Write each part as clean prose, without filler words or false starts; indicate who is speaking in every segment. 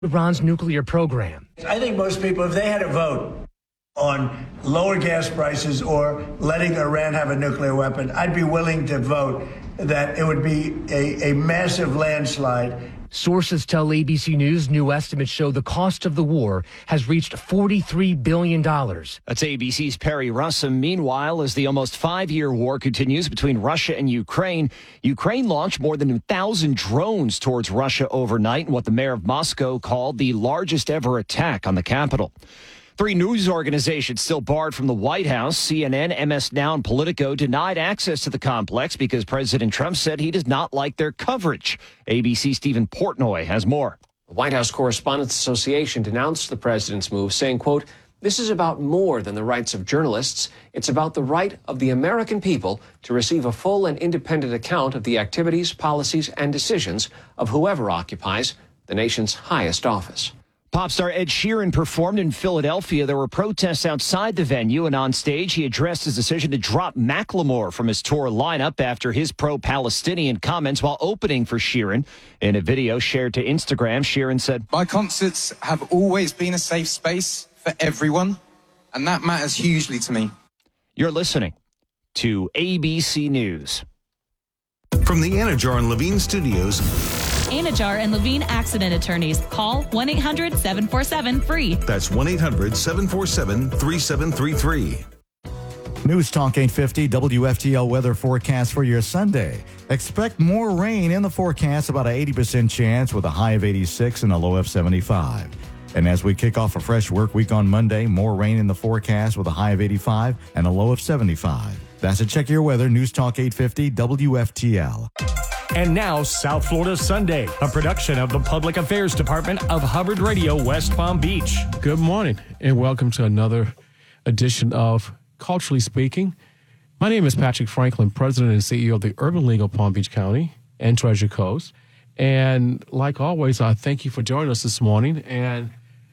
Speaker 1: Iran's nuclear program.
Speaker 2: I think most people, if they had a vote on lower gas prices or letting Iran have a nuclear weapon, I'd be willing to vote that it would be a massive landslide.
Speaker 1: Sources tell ABC News new estimates show the cost of the war has reached $43 billion.
Speaker 3: That's ABC's Perry Russum. Meanwhile, as the almost 5-year war continues between Russia and Ukraine launched more than 1,000 drones towards Russia overnight in what the mayor of Moscow called the largest ever attack on the capital. 3 news organizations still barred from the White House. CNN, MS Now, and Politico denied access to the complex because President Trump said he does not like their coverage. ABC Stephen Portnoy has more.
Speaker 4: The White House Correspondents Association denounced the president's move, saying, quote, "This is about more than the rights of journalists. It's about the right of the American people to receive a full and independent account of the activities, policies, and decisions of whoever occupies the nation's highest office."
Speaker 3: Pop star Ed Sheeran performed in Philadelphia. There were protests outside the venue, and on stage he addressed his decision to drop Macklemore from his tour lineup after his pro-Palestinian comments while opening for Sheeran. In a video shared to Instagram, Sheeran said,
Speaker 5: "My concerts have always been a safe space for everyone, and that matters hugely to me."
Speaker 3: You're listening to ABC News.
Speaker 6: From the Anajar and Levine Studios,
Speaker 7: Anajar and Levine Accident Attorneys. Call 1-800-747-FREE.
Speaker 6: That's 1-800-747-3733.
Speaker 8: News Talk 850 WFTL weather forecast for your Sunday. Expect more rain in the forecast, about an 80% chance with a high of 86 and a low of 75. And as we kick off a fresh work week on Monday, more rain in the forecast with a high of 85 and a low of 75. That's a Check Your Weather, News Talk 850 WFTL.
Speaker 9: And now, South Florida Sunday, a production of the Public Affairs Department of Hubbard Radio, West Palm Beach.
Speaker 10: Good morning, and welcome to another edition of Culturally Speaking. My name is Patrick Franklin, President and CEO of the Urban League of Palm Beach County and Treasure Coast. And like always, I thank you for joining us this morning. And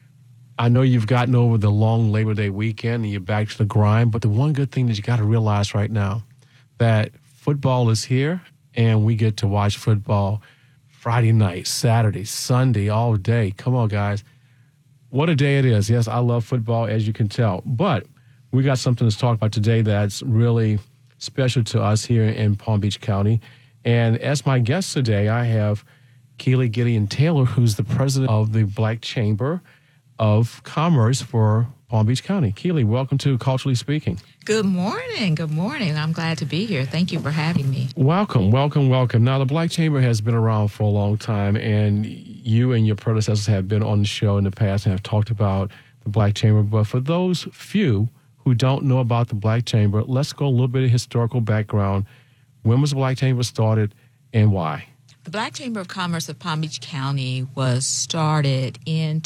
Speaker 10: I know you've gotten over the long Labor Day weekend and you're back to the grind, but the one good thing that you got to realize right now, that football is here. And we get to watch football Friday night, Saturday, Sunday, all day. Come on, guys. What a day it is. Yes, I love football, as you can tell. But we got something to talk about today that's really special to us here in Palm Beach County. And as my guest today, I have Keely Gideon Taylor, who's the president of the Black Chamber of Commerce for Palm Beach County. Keely, welcome to Culturally Speaking.
Speaker 11: Good morning. Good morning. I'm glad to be here. Thank you for having me.
Speaker 10: Welcome, welcome, welcome. Now, the Black Chamber has been around for a long time, and you and your predecessors have been on the show in the past and have talked about the Black Chamber. But for those few who don't know about the Black Chamber, let's go a little bit of historical background. When was the Black Chamber started and why?
Speaker 11: The Black Chamber of Commerce of Palm Beach County was started in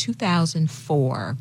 Speaker 11: 2004.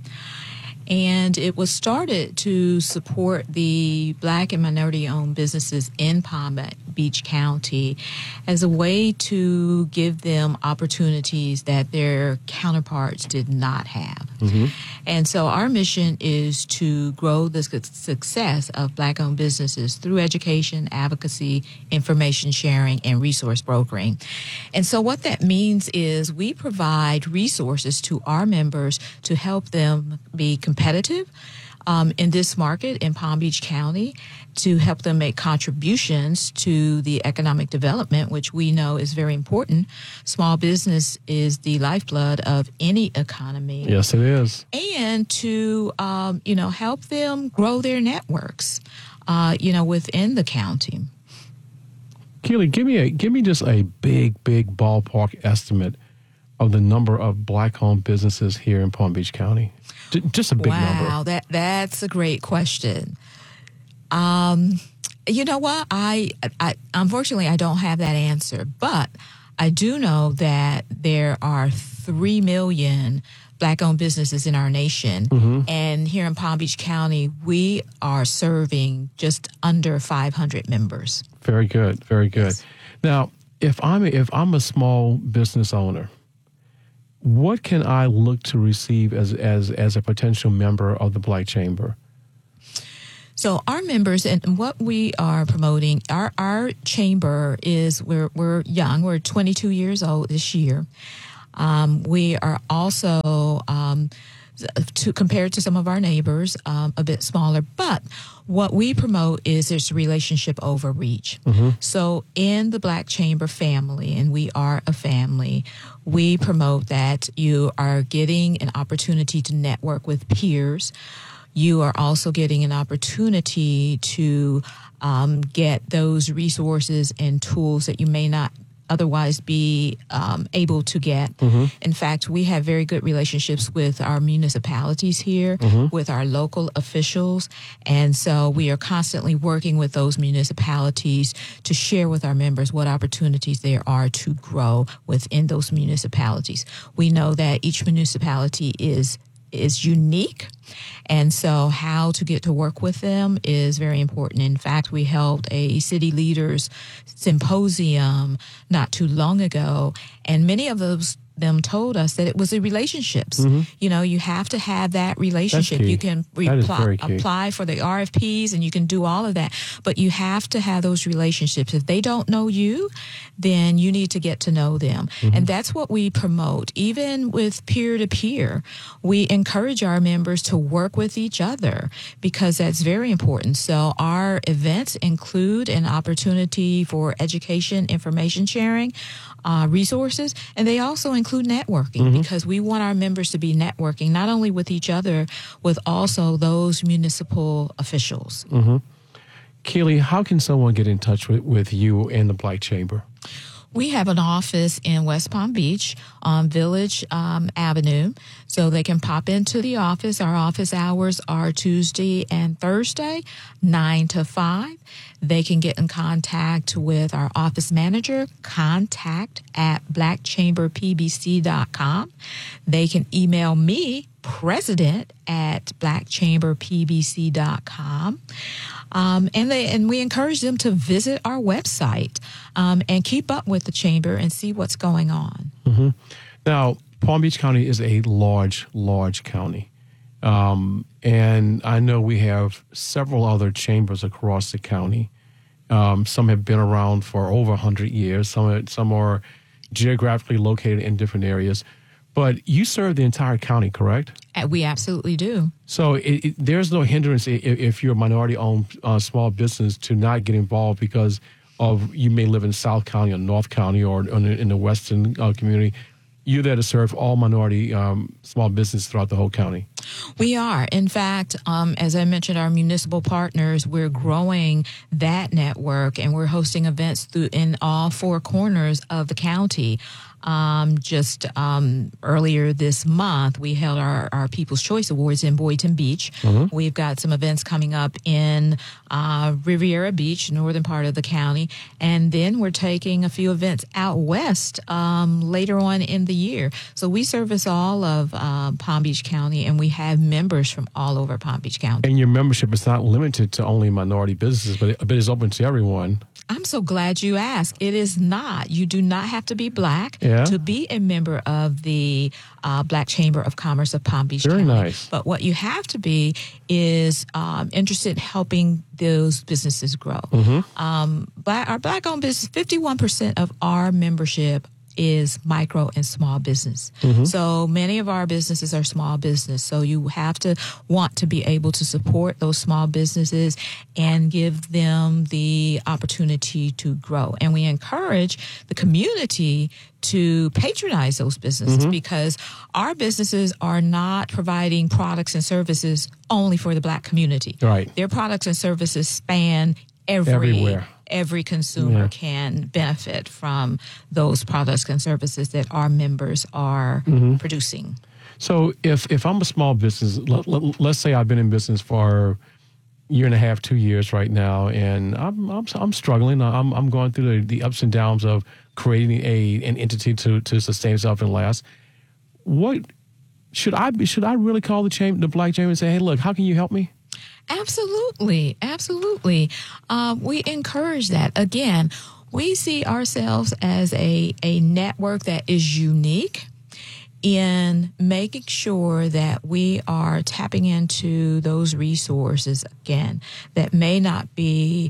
Speaker 11: And it was started to support the Black and minority-owned businesses in Palm Beach County as a way to give them opportunities that their counterparts did not have. Mm-hmm. And so our mission is to grow the success of Black-owned businesses through education, advocacy, information sharing, and resource brokering. And so what that means is we provide resources to our members to help them be competitive in this market in Palm Beach County, to help them make contributions to the economic development, which we know is very important. Small business is the lifeblood of any economy.
Speaker 10: Yes, it is.
Speaker 11: And to, help them grow their networks, within the county.
Speaker 10: Keely, give me just a big ballpark estimate of the number of Black-owned businesses here in Palm Beach County. Just a big number.
Speaker 11: Wow, that's a great question. You know what? I unfortunately I don't have that answer, but I do know that there are 3 million Black-owned businesses in our nation, mm-hmm. and here in Palm Beach County, we are serving just under 500 members.
Speaker 10: Very good, very good. Yes. Now, if I'm a small business owner, what can I look to receive as a potential member of the Black Chamber?
Speaker 11: So our members and what we are promoting, our chamber is we're young. We're 22 years old this year. We are also, compared to some of our neighbors, a bit smaller. But what we promote is this relationship overreach. So in the Black Chamber family, and we are a family, we promote that you are getting an opportunity to network with peers. You are also getting an opportunity to get those resources and tools that you may not otherwise be able to get. In fact, we have very good relationships with our municipalities here, with our local officials. And so we are constantly working with those municipalities to share with our members what opportunities there are to grow within those municipalities. We know that each municipality is unique. And so how to get to work with them is very important. In fact, we held a city leaders symposium not too long ago, and many of them told us that it was the relationships. You know, you have to have that relationship. You can apply for the RFPs and you can do all of that, but you have to have those relationships. If they don't know you, then you need to get to know them. And that's what we promote. Even with peer-to-peer, we encourage our members to work with each other because that's very important. So our events include an opportunity for education, information sharing, resources, and they also include networking because we want our members to be networking not only with each other, with also those municipal officials.
Speaker 10: Keely, how can someone get in touch with you and the Black Chamber?
Speaker 11: We have an office in West Palm Beach on Village Avenue, so they can pop into the office. Our office hours are Tuesday and Thursday, 9 to 5. They can get in contact with our office manager, contact@blackchamberpbc.com. They can email me, president@blackchamberpbc.com. And we encourage them to visit our website and keep up with the chamber and see what's going on.
Speaker 10: Now, Palm Beach County is a large county. And I know we have several other chambers across the county. Some have been around for over 100 years. Some are geographically located in different areas. But you serve the entire county, correct?
Speaker 11: We absolutely do.
Speaker 10: So there's no hindrance if you're a minority-owned small business to not get involved because of you may live in South County or North County or in the Western community. You're there to serve all minority small business throughout the whole county.
Speaker 11: We are. In fact, as I mentioned, our municipal partners, we're growing that network and we're hosting events in all four corners of the county. Earlier this month, we held our People's Choice Awards in Boynton Beach. We've got some events coming up in Riviera Beach, northern part of the county. And then we're taking a few events out west later on in the year. So we service all of Palm Beach County, and we have members from all over Palm Beach County.
Speaker 10: And your membership is not limited to only minority businesses, but it is open to everyone.
Speaker 11: I'm so glad you asked. It is not. You do not have to be Black to be a member of the Black Chamber of Commerce of Palm Beach County.
Speaker 10: Very nice.
Speaker 11: But what you have to be is interested in helping those businesses grow. Our Black-owned business, 51% of our membership is micro and small business. So many of our businesses are small business. So you have to want to be able to support those small businesses and give them the opportunity to grow. And we encourage the community to patronize those businesses because our businesses are not providing products and services only for the Black community.
Speaker 10: Right.
Speaker 11: Their products and services span
Speaker 10: everywhere.
Speaker 11: Every consumer can benefit from those products and services that our members are producing.
Speaker 10: So if I'm a small business, let's say I've been in business for a year and a half, 2 years right now, and I'm struggling. I'm going through the ups and downs of creating an entity to sustain itself and last. What should I really call the Black Chamber and say, hey, look, how can you help me?
Speaker 11: Absolutely. We encourage that. Again, we see ourselves as a network that is unique in making sure that we are tapping into those resources, again, that may not be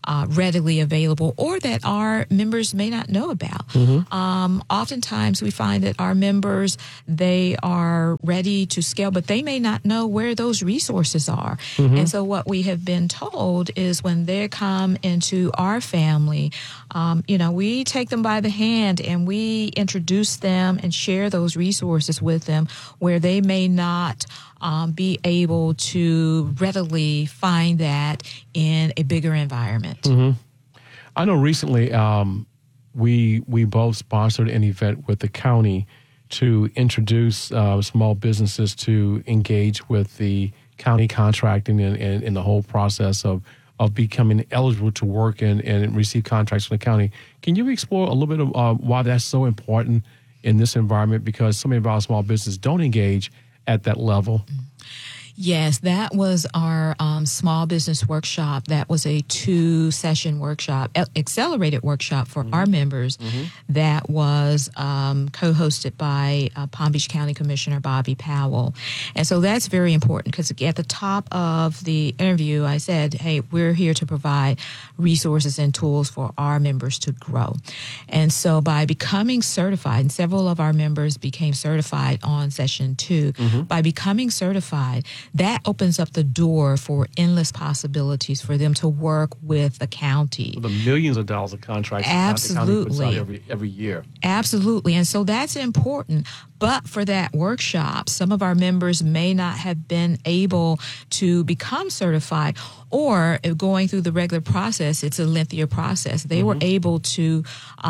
Speaker 11: readily available or that our members may not know about. Oftentimes we find that our members, they are ready to scale, but they may not know where those resources are. And so what we have been told is when they come into our family, we take them by the hand and we introduce them and share those resources with them where they may not be able to readily find that in a bigger environment.
Speaker 10: I know recently we both sponsored an event with the county to introduce small businesses to engage with the county contracting and the whole process of becoming eligible to work and receive contracts from the county. Can you explore a little bit of why that's so important in this environment? Because so many of our small businesses don't engage at that level.
Speaker 11: Yes, that was our small business workshop. That was a 2-session workshop, accelerated workshop for our members that was co-hosted by Palm Beach County Commissioner Bobby Powell. And so that's very important because at the top of the interview, I said, hey, we're here to provide resources and tools for our members to grow. And so by becoming certified, and several of our members became certified on session 2, by becoming certified, that opens up the door for endless possibilities for them to work with the county.
Speaker 10: With the millions of dollars of contracts
Speaker 11: Absolutely.
Speaker 10: the county puts out every year.
Speaker 11: Absolutely. And so that's important. But for that workshop, some of our members may not have been able to become certified, or going through the regular process, it's a lengthier process. They were able to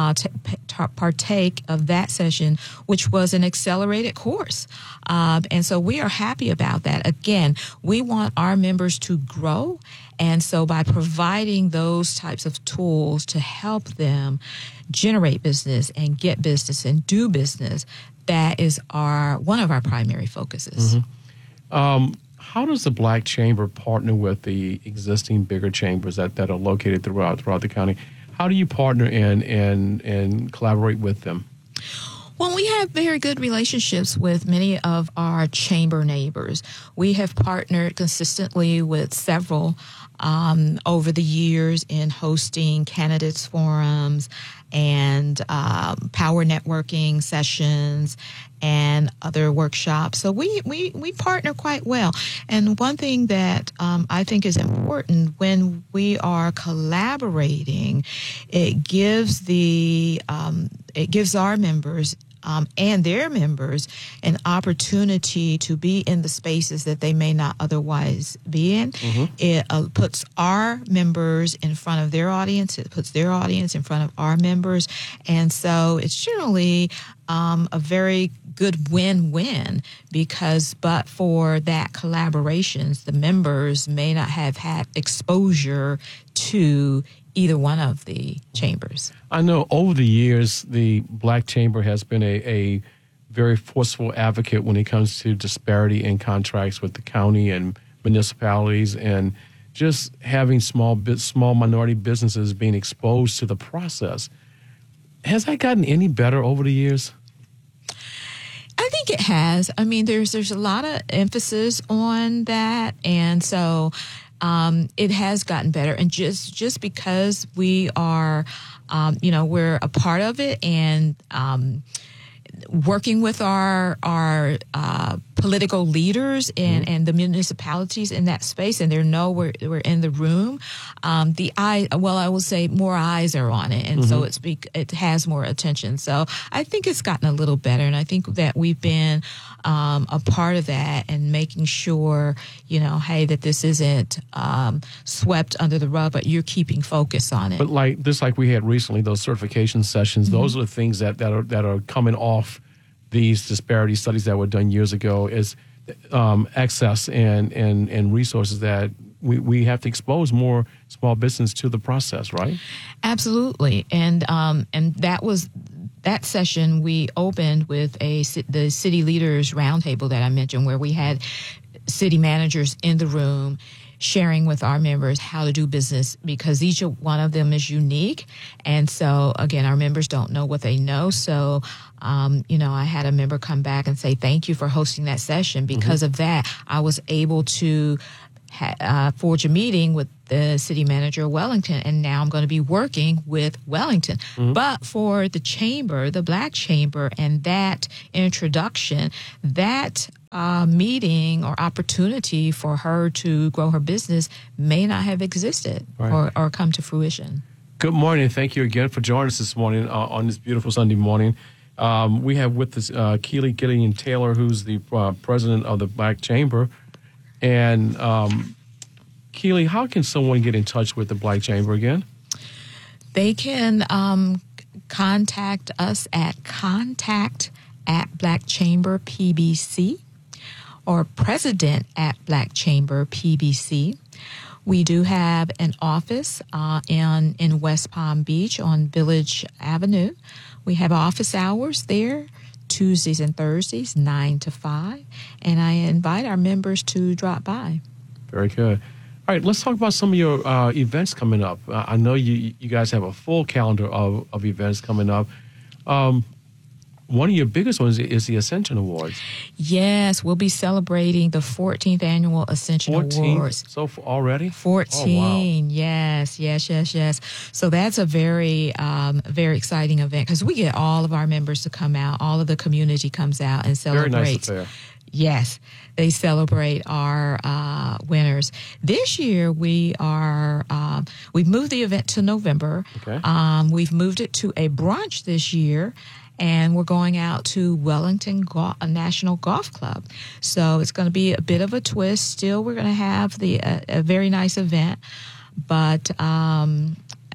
Speaker 11: partake of that session, which was an accelerated course. And so we are happy about that. Again, we want our members to grow. And so by providing those types of tools to help them generate business and get business and do business, that is one of our primary focuses.
Speaker 10: How does the Black Chamber partner with the existing bigger chambers that are located throughout the county? How do you partner and collaborate with them?
Speaker 11: Well, we have very good relationships with many of our chamber neighbors. We have partnered consistently with several over the years in hosting candidates forums and power networking sessions and other workshops. So we partner quite well. And one thing that I think is important when we are collaborating, it gives our members and their members an opportunity to be in the spaces that they may not otherwise be in. It puts our members in front of their audience. It puts their audience in front of our members. And so it's generally a very good win-win because but for that collaborations, the members may not have had exposure to either one of the chambers.
Speaker 10: I know over the years, the Black Chamber has been a very forceful advocate when it comes to disparity in contracts with the county and municipalities and just having small minority businesses being exposed to the process. Has that gotten any better over the years?
Speaker 11: I think it has. I mean, there's a lot of emphasis on that. And so it has gotten better. And just because we are, we're a part of it and working with our political leaders and the municipalities in that space, and they know we're in the room. I will say more eyes are on it, and so it has more attention. So I think it's gotten a little better, and I think that we've been a part of that and making sure, hey, that this isn't swept under the rug, but you're keeping focus on it.
Speaker 10: But like we had recently, those certification sessions, those are the things that are coming off these disparity studies that were done years ago is access and resources that we have to expose more small business to the process, right?
Speaker 11: Absolutely. And that session we opened with the city leaders roundtable that I mentioned, where we had city managers in the room sharing with our members how to do business because each one of them is unique. And so, again, our members don't know what they know. So, I had a member come back and say, thank you for hosting that session. Because of that, I was able to forge a meeting with the city manager of Wellington, and now I'm going to be working with Wellington. But for the chamber, the Black Chamber, and that introduction, that meeting or opportunity for her to grow her business may not have existed or come to fruition.
Speaker 10: Good morning. Thank you again for joining us this morning on this beautiful Sunday morning. We have with us Keely Gideon Taylor, who's the president of the Black Chamber. And Keely, how can someone get in touch with the Black Chamber again?
Speaker 11: They can contact us at contact@BlackChamberPBC or president@BlackChamberPBC. We do have an office in West Palm Beach on Village Avenue. We have office hours there, Tuesdays and Thursdays, 9 to 5, and I invite our members to drop by.
Speaker 10: Very good. All right, let's talk about some of your events coming up. I know you guys have a full calendar of events coming up. One of your biggest ones is the Ascension Awards.
Speaker 11: Yes, we'll be celebrating the 14th Annual Ascension Awards.
Speaker 10: So already?
Speaker 11: 14,
Speaker 10: oh, wow.
Speaker 11: Yes. So that's a very, very exciting event because we get all of our members to come out. All of the community comes out and celebrates.
Speaker 10: Very nice affair.
Speaker 11: Yes, they celebrate our winners. This year we've moved the event to November.
Speaker 10: Okay.
Speaker 11: We've moved it to a brunch this year. And we're going out to Wellington National Golf Club. So it's going to be a bit of a twist. Still, we're going to have a very nice event. But, I'm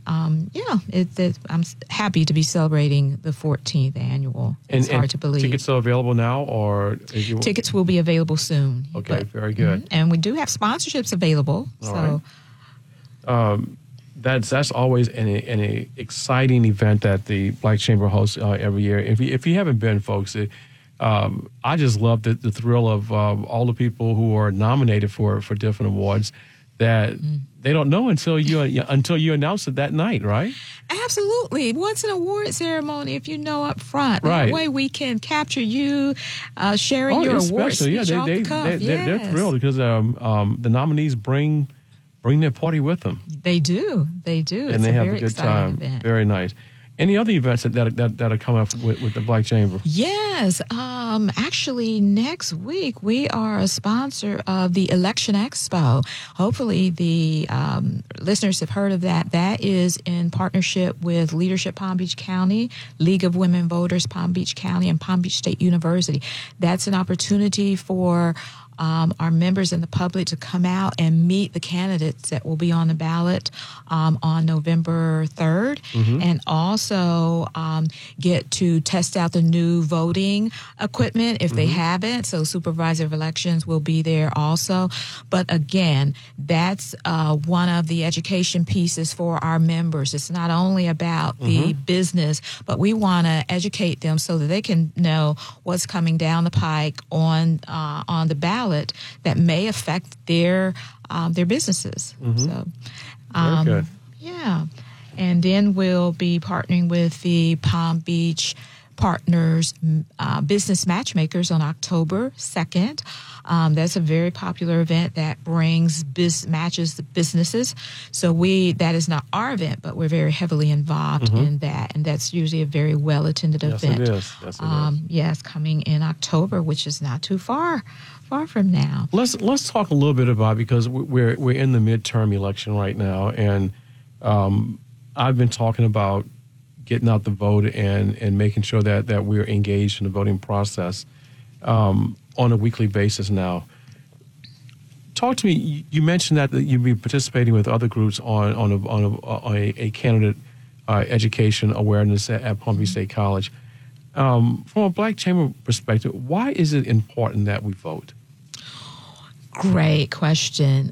Speaker 11: happy to be celebrating the 14th annual. It's hard to believe.
Speaker 10: Tickets are available now?
Speaker 11: Tickets will be available soon.
Speaker 10: Okay, very good.
Speaker 11: And we do have sponsorships available.
Speaker 10: All right. That's always an exciting event that the Black Chamber hosts every year. If you haven't been, folks, I just love the thrill of all the people who are nominated for different awards that they don't know until you announce it that night, right?
Speaker 11: Absolutely. What's an award ceremony if you know up front?
Speaker 10: Right.
Speaker 11: That way we can capture you sharing your award speech off the cuff.
Speaker 10: They're thrilled because the nominees bring their party with them.
Speaker 11: They do.
Speaker 10: And
Speaker 11: it's
Speaker 10: they have
Speaker 11: very
Speaker 10: a good
Speaker 11: exciting
Speaker 10: time.
Speaker 11: event.
Speaker 10: Very nice. Any other events that are coming up with the Black Chamber?
Speaker 11: Yes. Actually, next week we are a sponsor of the Election Expo. Hopefully the listeners have heard of that. That is in partnership with Leadership Palm Beach County, League of Women Voters Palm Beach County, and Palm Beach State University. That's an opportunity for our members and the public to come out and meet the candidates that will be on the ballot on November 3rd, and also get to test out the new voting equipment if they haven't. So supervisor of elections will be there also. But again, that's one of the education pieces for our members. It's not only about the business, but we want to educate them so that they can know what's coming down the pike on the ballot that may affect their businesses. So,
Speaker 10: very good.
Speaker 11: Yeah, and then we'll be partnering with the Palm Beach Partners Business Matchmakers on October 2nd. That's a very popular event that matches the businesses. So that is not our event, but we're very heavily involved in that, and that's usually a very well attended event.
Speaker 10: Yes, it is.
Speaker 11: Yes, coming in October, which is not too far from now.
Speaker 10: Let's talk a little bit about, because we're in the midterm election right now, and I've been talking about getting out the vote and making sure that we're engaged in the voting process on a weekly basis now. Talk to me. You mentioned that you'll be participating with other groups on a candidate education awareness at Palm Beach State College. From a Black Chamber perspective, why is it important that we vote?
Speaker 11: Great question.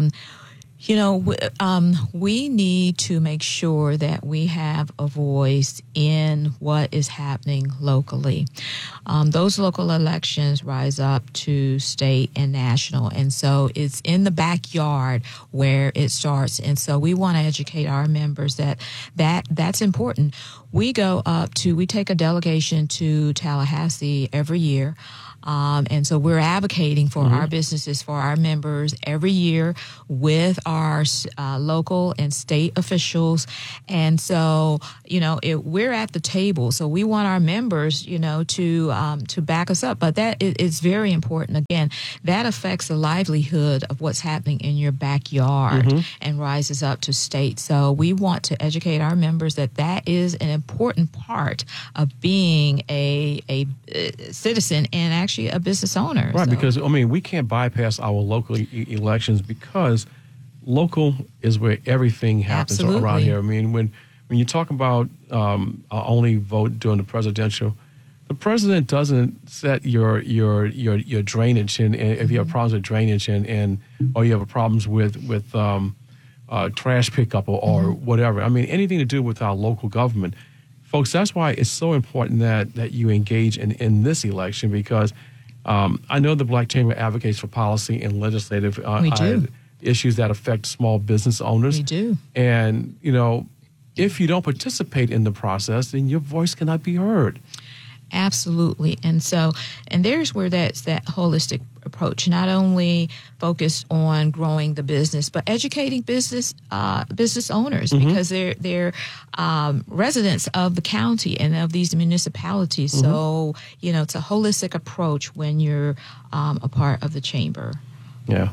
Speaker 11: We need to make sure that we have a voice in what is happening locally. Those local elections rise up to state and national, and so it's in the backyard where it starts. And so we want to educate our members that's important. We take a delegation to Tallahassee every year. And so we're advocating for our businesses, for our members every year with our local and state officials. And so, we're at the table. So we want our members, to back us up. But that is very important. Again, that affects the livelihood of what's happening in your backyard and rises up to state. So we want to educate our members that is an important part of being a citizen and actually a business owner.
Speaker 10: Right,
Speaker 11: so.
Speaker 10: because, we can't bypass our local elections because local is where everything happens around here. When you talk about only vote during the presidential, the president doesn't set your drainage, and if you have problems with drainage or you have problems with trash pickup or whatever. Anything to do with our local government. Folks, that's why it's so important that you engage in this election, because I know the Black Chamber advocates for policy and legislative issues that affect small business owners.
Speaker 11: We do.
Speaker 10: And, if you don't participate in the process, then your voice cannot be heard.
Speaker 11: Absolutely. And there's where that's that holistic approach, not only focused on growing the business, but educating business owners, because they're residents of the county and of these municipalities. So, it's a holistic approach when you're a part of the chamber.
Speaker 10: Yeah.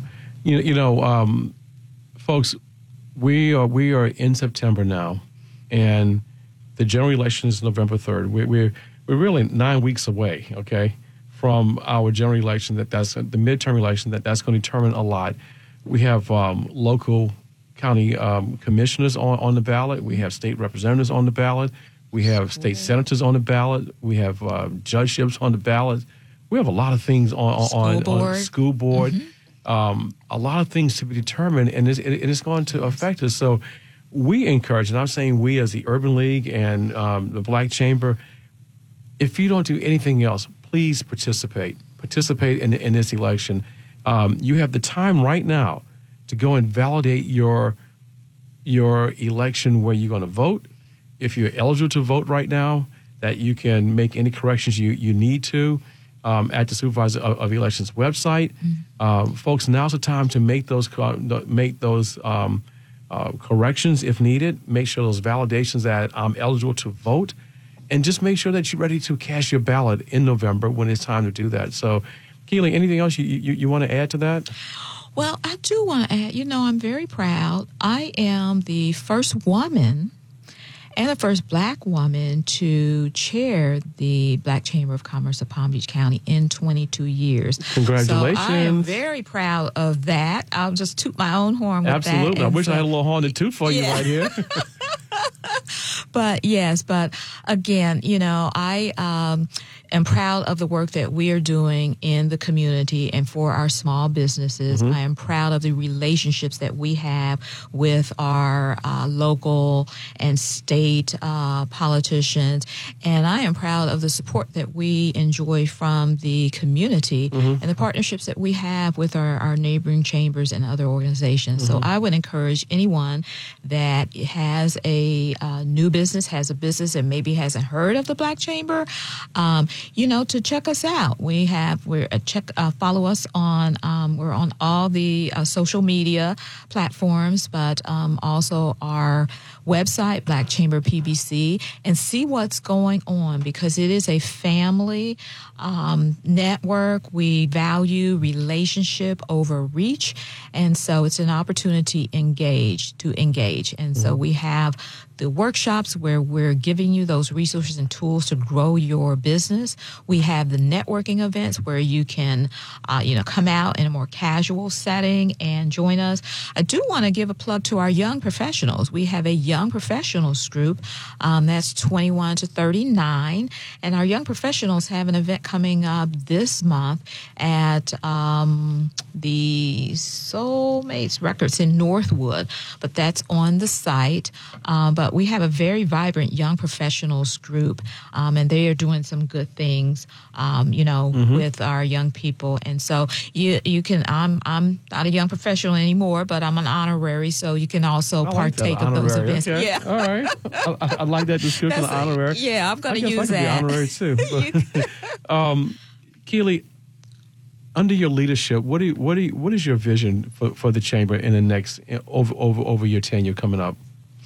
Speaker 10: Folks, we are in September now, and the general election is November 3rd. We're really 9 weeks away, okay, from our general election. That's the midterm election. That's going to determine a lot. We have local county commissioners on the ballot. We have state representatives on the ballot. We have state senators on the ballot. We have judgeships on the ballot. We have a lot of things on school board. A lot of things to be determined, and it is going to affect us. So we encourage, and I'm saying we as the Urban League and the Black Chamber, if you don't do anything else, please participate. Participate in this election. You have the time right now to go and validate your election where you're going to vote. If you're eligible to vote right now, that you can make any corrections you need to at the Supervisor of Elections website. Folks, now's the time to make those corrections if needed. Make sure those validations that I'm eligible to vote. And just make sure that you're ready to cast your ballot in November when it's time to do that. So, Keely, anything else you want to add to that?
Speaker 11: Well, I do want to add, I'm very proud. I am the first woman and the first Black woman to chair the Black Chamber of Commerce of Palm Beach County in 22 years.
Speaker 10: Congratulations.
Speaker 11: So I am very proud of that. I'll just toot my own horn with that.
Speaker 10: Absolutely. I wish I had a little horn to toot for you right here.
Speaker 11: But again, I am proud of the work that we are doing in the community and for our small businesses. I am proud of the relationships that we have with our local and state politicians. And I am proud of the support that we enjoy from the community and the partnerships that we have with our neighboring chambers and other organizations. So I would encourage anyone that has a new business, has a business and maybe hasn't heard of the Black Chamber, to check us out. Follow us on, we're on all the social media platforms, but also our website, Black Chamber PBC, and see what's going on, because it is a family network. We value relationship over reach, and so it's an opportunity to engage. And so we have the workshops where we're giving you those resources and tools to grow your business. We have the networking events where you can, come out in a more casual setting and join us. I do want to give a plug to our young professionals. We have a young professionals group that's 21 to 39, and our young professionals have an event coming up this month at the Soulmates Records in Northwood, but that's on the site. But we have a very vibrant young professionals group, and they are doing some good things, with our young people. And so you can, I'm not a young professional anymore, but I'm an honorary, so you can also partake of those events.
Speaker 10: Okay.
Speaker 11: Yeah.
Speaker 10: All right. I like that description of honorary.
Speaker 11: Yeah, I'm going to use
Speaker 10: that. I
Speaker 11: that.
Speaker 10: could be honorary too. Keely, under your leadership, what is your vision for the chamber in the next over your tenure coming up?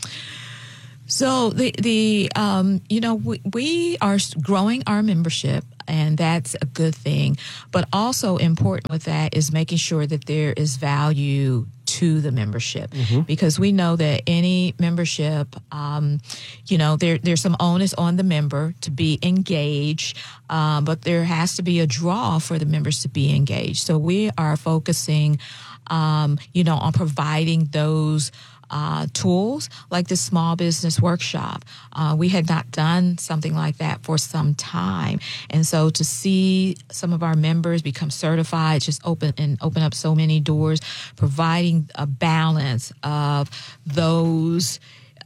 Speaker 11: So we are growing our membership, and that's a good thing. But also important with that is making sure that there is value to the membership, because we know that any membership, there's some onus on the member to be engaged, but there has to be a draw for the members to be engaged. So we are focusing, on providing those tools like the small business workshop. We had not done something like that for some time. And so to see some of our members become certified, just open up so many doors, providing a balance of those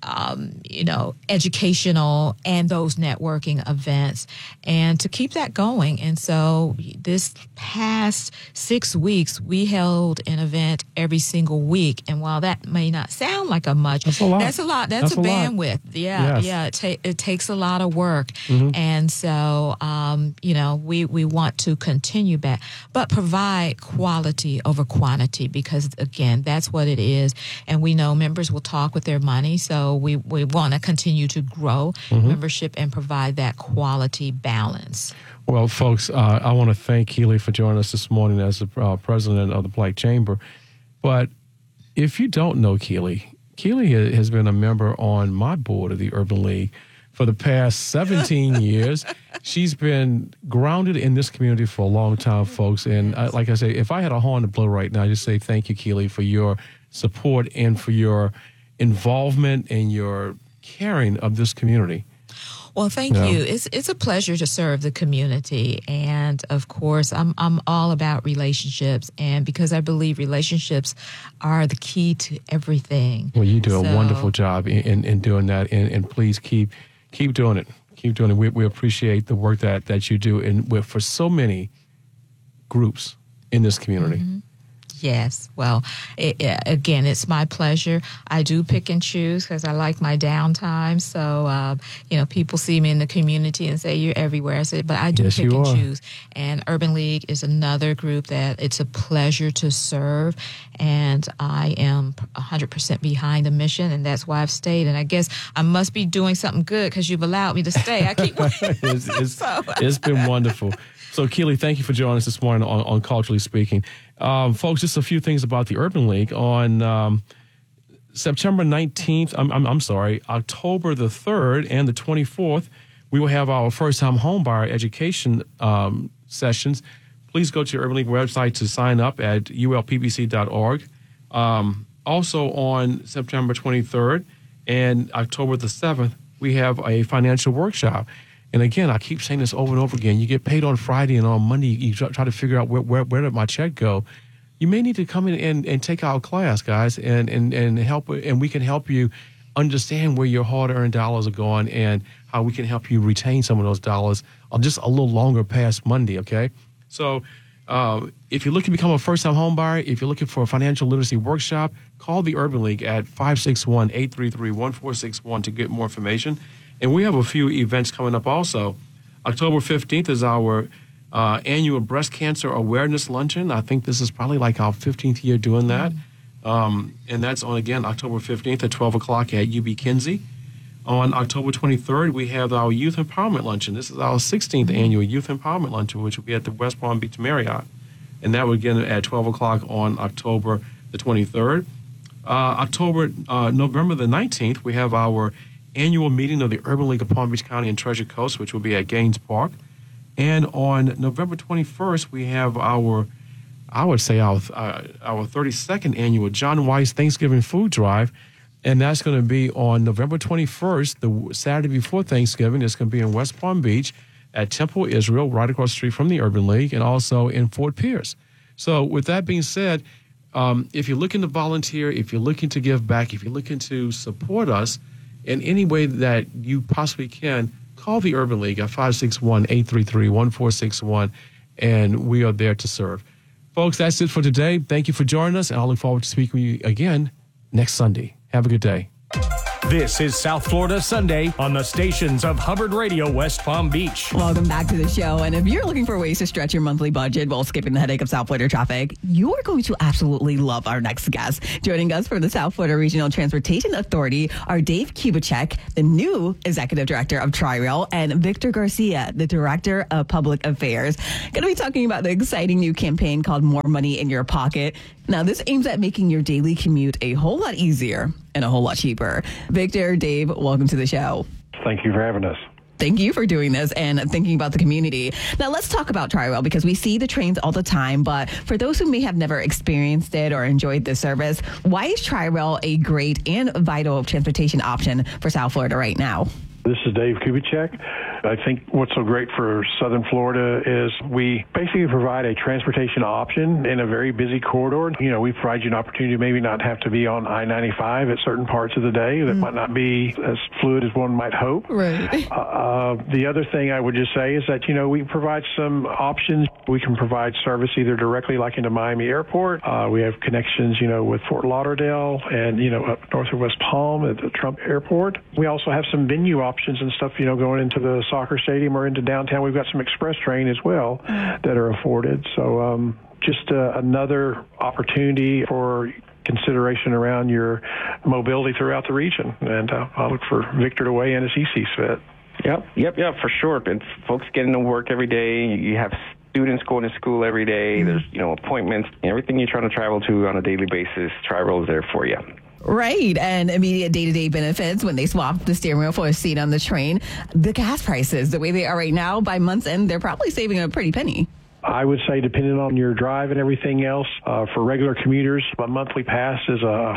Speaker 11: educational and those networking events, and to keep that going. And so this past 6 weeks, we held an event every single week. And while that may not sound like that's a lot. That's a bandwidth. It takes a lot of work. And so, we want to continue that, but provide quality over quantity, because again, that's what it is. And we know members will talk with their money. So we want to continue to grow membership and provide that quality balance.
Speaker 10: Well, folks, I want to thank Keely for joining us this morning as the president of the Black Chamber. But if you don't know Keely has been a member on my board of the Urban League for the past 17 years. She's been grounded in this community for a long time, folks. And like I say, if I had a horn to blow right now, I'd just say thank you, Keely, for your support and for your involvement and your caring of this community.
Speaker 11: Well, thank you. It's a pleasure to serve the community, and of course, I'm all about relationships, and because I believe relationships are the key to everything.
Speaker 10: Well, you do a wonderful job in doing that, and please keep doing it. Keep doing it. We appreciate the work that you do, and for so many groups in this community.
Speaker 11: Yes. Well, again, it's my pleasure. I do pick and choose because I like my downtime. So, people see me in the community and say, you're everywhere. I said, but I do pick and choose. And Urban League is another group that it's a pleasure to serve. And I am 100% behind the mission. And that's why I've stayed. And I guess I must be doing something good because you've allowed me to stay. I keep
Speaker 10: It's been wonderful. So, Keely, thank you for joining us this morning on Culturally Speaking. Folks, just a few things about the Urban League. On September 19th, October the 3rd and the 24th, we will have our first-time homebuyer education sessions. Please go to your Urban League website to sign up at ulpbc.org. Also on September 23rd and October the 7th, we have a financial workshop. And again, I keep saying this over and over again. You get paid on Friday, and on Monday, you try to figure out where did my check go. You may need to come in and take our class, guys, and help, and we can help you understand where your hard-earned dollars are going and how we can help you retain some of those dollars just a little longer past Monday, okay? So if you're looking to become a first-time home buyer, if you're looking for a financial literacy workshop, call the Urban League at 561-833-1461 to get more information. And we have a few events coming up also. October 15th is our annual breast cancer awareness luncheon. I think this is probably like our 15th year doing that. And that's on, again, October 15th at 12 o'clock at UB Kinsey. On October 23rd, we have our Youth Empowerment Luncheon. This is our 16th annual Youth Empowerment Luncheon, which will be at the West Palm Beach Marriott. And that will begin at 12 o'clock on October the 23rd. November the 19th, we have our annual meeting of the Urban League of Palm Beach County and Treasure Coast, which will be at Gaines Park. And on November 21st, we have our 32nd annual John Weiss Thanksgiving Food Drive. And that's going to be on November 21st, the Saturday before Thanksgiving. It's going to be in West Palm Beach at Temple Israel, right across the street from the Urban League, and also in Fort Pierce. So with that being said, if you're looking to volunteer, if you're looking to give back, if you're looking to support us in any way that you possibly can, call the Urban League at 561-833-1461, and we are there to serve. Folks, that's it for today. Thank you for joining us, and I look forward to speaking with you again next Sunday. Have a good day.
Speaker 9: This is South Florida Sunday on the stations of Hubbard Radio West Palm Beach.
Speaker 12: Welcome back to the show. And if you're looking for ways to stretch your monthly budget while skipping the headache of South Florida traffic, you are going to absolutely love our next guest. Joining us from the South Florida Regional Transportation Authority are Dave Kubicek, the new Executive Director of Tri-Rail, and Victor Garcia, the Director of Public Affairs. Going to be talking about the exciting new campaign called More Money in Your Pocket. Now, this aims at making your daily commute a whole lot easier and a whole lot cheaper. Victor, Dave, welcome to the show.
Speaker 13: Thank you for having us.
Speaker 12: Thank you for doing this and thinking about the community. Now, let's talk about Tri-Rail because we see the trains all the time. But for those who may have never experienced it or enjoyed the service, why is Tri-Rail a great and vital transportation option for South Florida right now?
Speaker 13: This is Dave Kubicek. I think what's so great for Southern Florida is we basically provide a transportation option in a very busy corridor. You know, we provide you an opportunity to maybe not have to be on I-95 at certain parts of the day that might not be as fluid as one might hope.
Speaker 12: Right.
Speaker 13: The other thing I would just say is that, you know, we provide some options. We can provide service either directly like into Miami Airport. We have connections, you know, with Fort Lauderdale and, you know, up north of West Palm at the Trump Airport. We also have some venue options and stuff, you know, going into the soccer stadium or into downtown. We've got some express train as well that are afforded. So just another opportunity for consideration around your mobility throughout the region. And I'll look for Victor to weigh in as he sees fit.
Speaker 14: Yep, for sure. It's folks getting to work every day. You have students going to school every day. There's, you know, appointments. Everything you're trying to travel to on a daily basis, Tri-Rail is there for you.
Speaker 12: Right. And immediate day-to-day benefits when they swap the steering wheel for a seat on the train. The gas prices, the way they are right now, by month's end, they're probably saving a pretty penny.
Speaker 13: I would say, depending on your drive and everything else, for regular commuters, a monthly pass is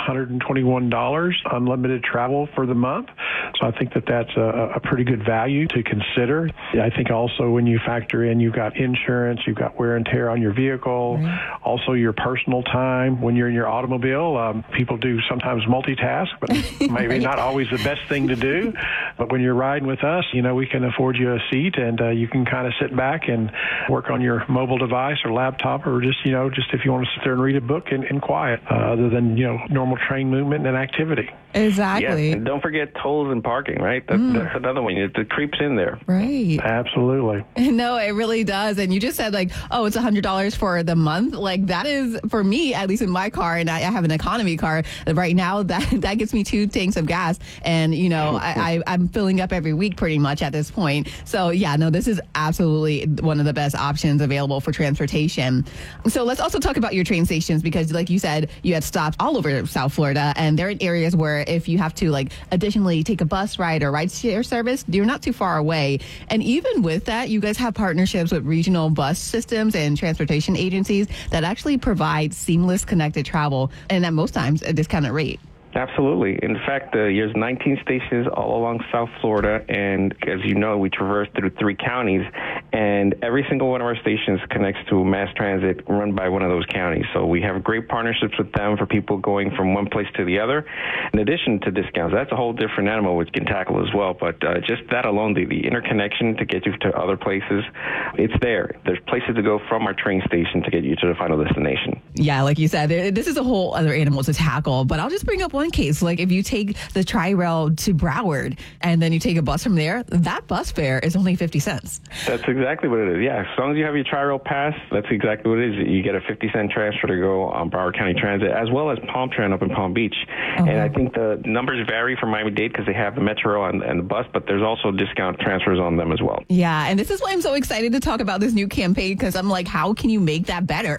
Speaker 13: $121, unlimited travel for the month. So I think that that's a pretty good value to consider. I think also when you factor in, you've got insurance, you've got wear and tear on your vehicle, also your personal time when you're in your automobile. People do sometimes multitask, but maybe not always the best thing to do. But when you're riding with us, you know, we can afford you a seat and you can kind of sit back and work on your mobile device or laptop, or just, you know, just if you want to sit there and read a book in quiet, other than, you know, normal train movement and activity.
Speaker 12: Exactly.
Speaker 14: Yeah, and don't forget tolls and parking, right? That's another one. It creeps in there.
Speaker 12: Right.
Speaker 13: Absolutely.
Speaker 12: No, it really does. And you just said, like, oh, it's $100 for the month. Like, that is, for me, at least in my car, and I have an economy car right now, that gets me 2 tanks of gas. And, you know, I'm filling up every week pretty much at this point. So, yeah, no, this is absolutely one of the best options available for transportation. So let's also talk about your train stations, because like you said, you had stops all over South Florida, and they're in areas where if you have to, like, additionally take a bus ride or ride share service, you're not too far away. And even with that, you guys have partnerships with regional bus systems and transportation agencies that actually provide seamless connected travel, and at most times a discounted rate.
Speaker 14: Absolutely. In fact, there's 19 stations all along South Florida, and as you know, we traverse through 3 counties, and every single one of our stations connects to mass transit run by one of those counties. So we have great partnerships with them for people going from one place to the other. In addition to discounts, that's a whole different animal which can tackle as well, but just that alone, the interconnection to get you to other places, it's there. There's places to go from our train station to get you to the final destination.
Speaker 12: Yeah, like you said, this is a whole other animal to tackle, but I'll just bring up one case. Like, if you take the Tri-Rail to Broward and then you take a bus from there, that bus fare is only 50 cents.
Speaker 14: That's exactly what it is. Yeah, as long as you have your Tri-Rail pass, that's exactly what it is. You get a 50-cent transfer to go on Broward County Transit, as well as Palm Tran up in Palm Beach. And I think the numbers vary from Miami-Dade because they have the Metro and the bus, but there's also discount transfers on them as well.
Speaker 12: Yeah, and this is why I'm so excited to talk about this new campaign, because I'm like, how can you make that better?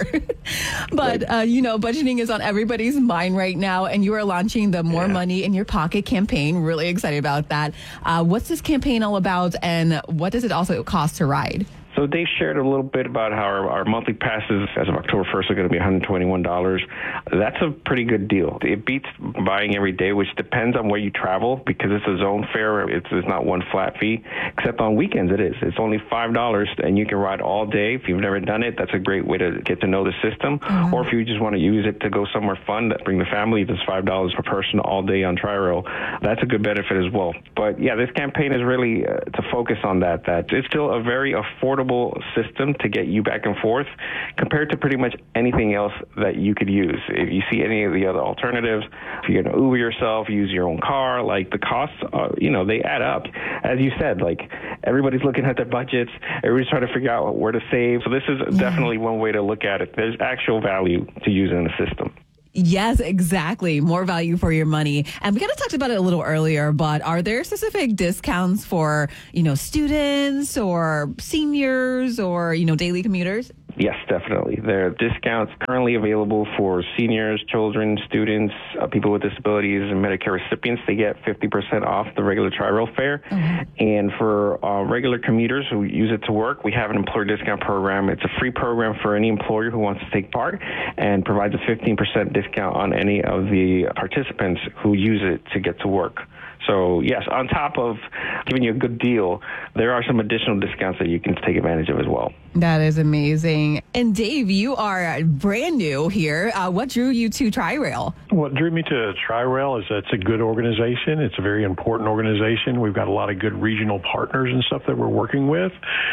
Speaker 12: But, you know, budgeting is on everybody's mind right now, and you are launching the More Money in Your Pocket campaign. Really excited about that. What's this campaign all about, and what does it also cost to ride?
Speaker 14: So Dave shared a little bit about how our monthly passes as of October 1st are going to be $121. That's a pretty good deal. It beats buying every day, which depends on where you travel, because it's a zone fare. It's not one flat fee, except on weekends it is. It's only $5, and you can ride all day. If you've never done it, that's a great way to get to know the system. Or if you just want to use it to go somewhere fun, bring the family, if it's $5 per person all day on Tri-Rail, that's a good benefit as well. But yeah, this campaign is really to focus on that it's still a very affordable affordable system to get you back and forth compared to pretty much anything else that you could use. If you see any of the other alternatives, if you're going to Uber yourself, use your own car, like the costs, they add up. As you said, like everybody's looking at their budgets, everybody's trying to figure out where to save. So this is definitely one way to look at it. There's actual value to using the system.
Speaker 12: Yes, exactly. More value for your money. And we kind of talked about it a little earlier, but are there specific discounts for, students or seniors or, daily commuters?
Speaker 14: Yes, definitely. There are discounts currently available for seniors, children, students, people with disabilities, and Medicare recipients. They get 50% off the regular Tri-Rail fare. And for regular commuters who use it to work, we have an employer discount program. It's a free program for any employer who wants to take part and provides a 15% discount on any of the participants who use it to get to work. So, yes, on top of giving you a good deal, there are some additional discounts that you can take advantage of as well.
Speaker 12: That is amazing. And Dave, you are brand new here. What drew you to Tri-Rail?
Speaker 13: What drew me to Tri-Rail is that it's a good organization. It's a very important organization. We've got a lot of good regional partners and stuff that we're working with.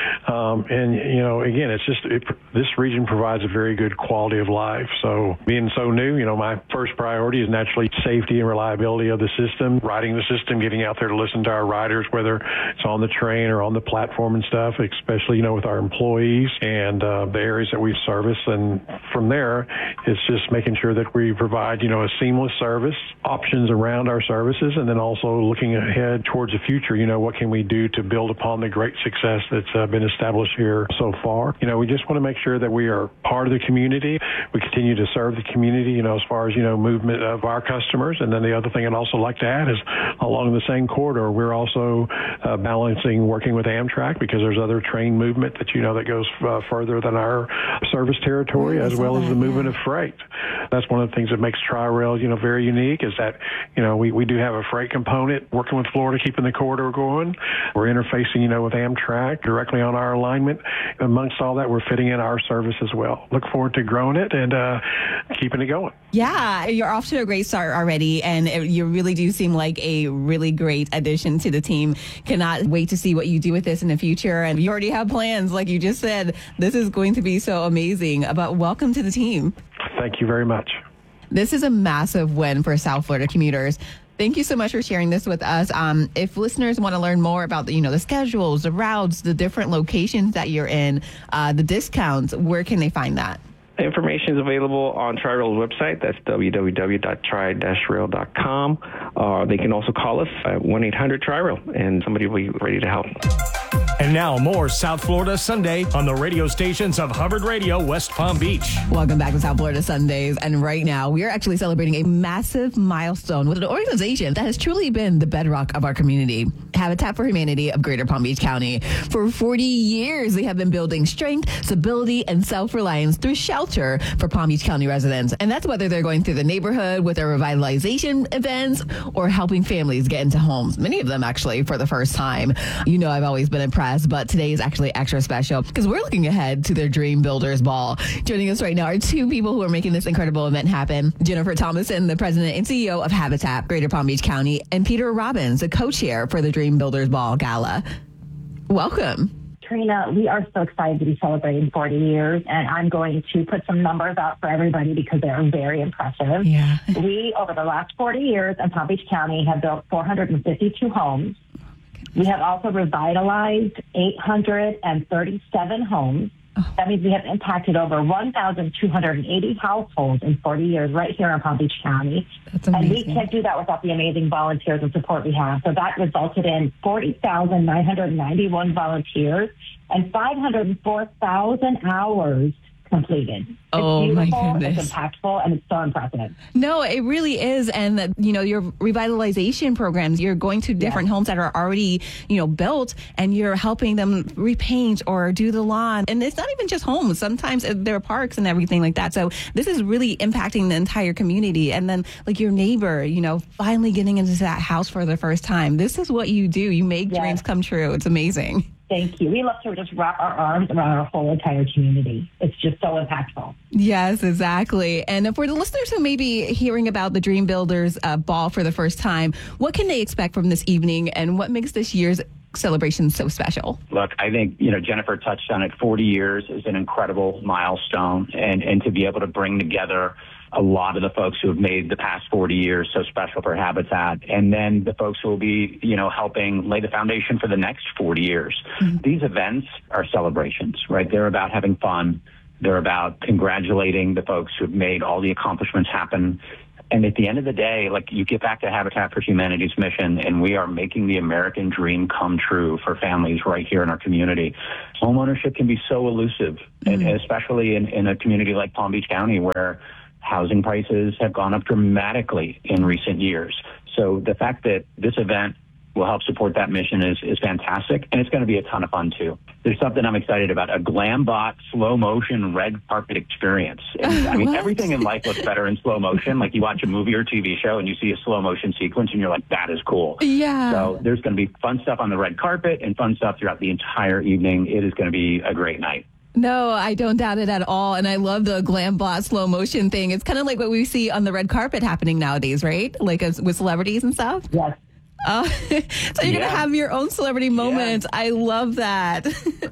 Speaker 13: Again, it's just this region provides a very good quality of life. So being so new, my first priority is naturally safety and reliability of the system, riding the system, getting out there to listen to our riders, whether it's on the train or on the platform and stuff, especially, with our employees and the areas that we service. And from there, it's just making sure that we provide, a seamless service, options around our services, and then also looking ahead towards the future, what can we do to build upon the great success that's been established here so far. We just want to make sure that we are part of the community. We continue to serve the community, as far as, movement of our customers. And then the other thing I'd also like to add is along the same corridor, we're also balancing working with Amtrak because there's other train movement that, that goes further than our service territory, as well as the movement of freight. That's one of the things that makes Tri-Rail, very unique is that, we do have a freight component working with Florida, keeping the corridor going. We're interfacing, with Amtrak directly on our alignment. Amongst all that, we're fitting in our service as well. Look forward to growing it and keeping it going.
Speaker 12: Yeah, you're off to a great start already, and you really do seem like a really great addition to the team. Cannot wait to see what you do with this in the future, and you already have plans, like you just said. This is going to be so amazing. But welcome to the team.
Speaker 13: Thank you very much.
Speaker 12: This is a massive win for South Florida commuters. Thank you so much for sharing this with us. If listeners want to learn more about the schedules, the routes, the different locations that you're in, the discounts, where can they find that?
Speaker 14: Information is available on Tri-Rail's website. That's www.tri-rail.com. They can also call us at 1-800-TRI-RAIL, and somebody will be ready to help.
Speaker 9: And now more South Florida Sunday on the radio stations of Hubbard Radio, West Palm Beach.
Speaker 12: Welcome back to South Florida Sundays. And right now, we are actually celebrating a massive milestone with an organization that has truly been the bedrock of our community, Habitat for Humanity of Greater Palm Beach County. For 40 years, they have been building strength, stability, and self-reliance through shelter for Palm Beach County residents. And that's whether they're going through the neighborhood with their revitalization events or helping families get into homes, many of them actually for the first time. I've always been impressed, but today is actually extra special because we're looking ahead to their Dream Builders Ball. Joining us right now are two people who are making this incredible event happen. Jennifer Thomason, the president and CEO of Habitat Greater Palm Beach County, and Peter Robbins, the co-chair for the Dream Builders Ball Gala. Welcome.
Speaker 15: Trina, we are so excited to be celebrating 40 years, and I'm going to put some numbers out for everybody because they are very impressive.
Speaker 12: Yeah.
Speaker 15: We, over the last 40 years in Palm Beach County, have built 452 homes. We have also revitalized 837 homes. That means we have impacted over 1,280 households in 40 years right here in Palm Beach County.
Speaker 12: That's amazing.
Speaker 15: And we can't do that without the amazing volunteers and support we have. So that resulted in 40,991 volunteers and 504,000 hours completed.
Speaker 12: Oh,
Speaker 15: it's beautiful,
Speaker 12: my goodness.
Speaker 15: It's impactful, and it's so impressive.
Speaker 12: No, it really is. And, your revitalization programs, you're going to different homes that are already, built, and you're helping them repaint or do the lawn. And it's not even just homes. Sometimes there are parks and everything like that. So this is really impacting the entire community. And then, like, your neighbor, finally getting into that house for the first time. This is what you do. You make dreams come true. It's amazing.
Speaker 15: Thank you. We love to just wrap our arms around our whole entire community. It's just so impactful.
Speaker 12: Yes, exactly. And for the listeners who may be hearing about the Dream Builders Ball for the first time, what can they expect from this evening, and what makes this year's celebration so special?
Speaker 16: Look, I think, Jennifer touched on it. 40 years is an incredible milestone. And to be able to bring together a lot of the folks who have made the past 40 years so special for Habitat, and then the folks who will be, helping lay the foundation for the next 40 years. Mm-hmm. These events are celebrations, right? They're about having fun. They're about congratulating the folks who have made all the accomplishments happen. And at the end of the day, you get back to Habitat for Humanity's mission, and we are making the American dream come true for families right here in our community. Homeownership can be so elusive, and especially in a community like Palm Beach County, where housing prices have gone up dramatically in recent years. So the fact that this event will help support that mission is fantastic, and it's going to be a ton of fun, too. There's something I'm excited about, a GlamBot slow-motion red carpet experience. And, everything in life looks better in slow motion. Like, you watch a movie or TV show, and you see a slow-motion sequence, and you're like, that is cool.
Speaker 12: Yeah.
Speaker 16: So there's going to be fun stuff on the red carpet and fun stuff throughout the entire evening. It is going to be a great night.
Speaker 12: No, I don't doubt it at all. And I love the GlamBot slow motion thing. It's kind of like what we see on the red carpet happening nowadays, right? Like with celebrities and stuff.
Speaker 15: Yes.
Speaker 12: So you're going to have your own celebrity moments. Yeah. I love that.